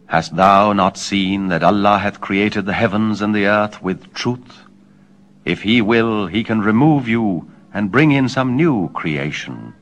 Hast thou not seen that Allah hath created the heavens and the earth with truth? If he will, he can remove you and bring in some new creation.